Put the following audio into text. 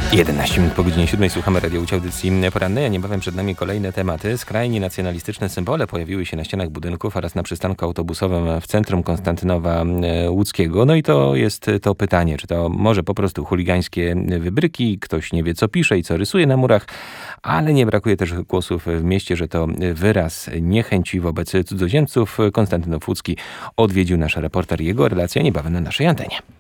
11 minut po godzinie 7 słuchamy radiołódź audycji porannej, a niebawem przed nami kolejne tematy. Skrajnie nacjonalistyczne symbole pojawiły się na ścianach budynków oraz na przystanku autobusowym w centrum Konstantynowa Łódzkiego. No i to jest to pytanie, czy to może po prostu chuligańskie wybryki, ktoś nie wie co pisze i co rysuje na murach, ale nie brakuje też głosów w mieście, że to wyraz niechęci wobec cudzoziemców. Konstantynów Łódzki odwiedził nasz reporter, jego relacja niebawem na naszej antenie.